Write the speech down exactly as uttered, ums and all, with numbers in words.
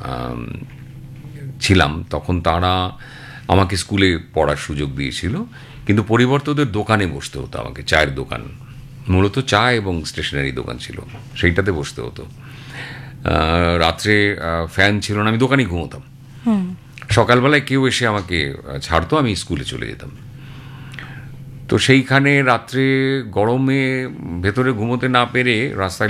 ছিলাম তখন তারা আমাকে স্কুলে পড়ার সুযোগ দিয়েছিল, কিন্তু পরিবর্তে ওদের দোকানে বসতে হতো আমাকে, চায়ের দোকান, মূলত চা এবং স্টেশনারি দোকান ছিল, সেইটাতে বসতে হতো। রাত্রে ফ্যান ছিল না, আমি দোকানেই ঘুমোতাম। সকালবেলায় কেউ এসে আমাকে ছাড়তো, আমি স্কুলে চলে যেতাম। তো সেইখানে রাত্রে গরমে ভেতরে ঘুমোতে না পেরে রাস্তায়